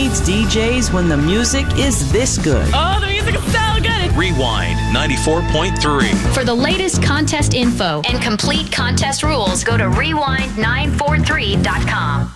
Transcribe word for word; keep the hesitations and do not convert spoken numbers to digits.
needs D Js when the music is this good? Oh, the music is so good. Rewind ninety-four point three. For the latest contest info and complete contest rules, go to rewind nine four three dot com.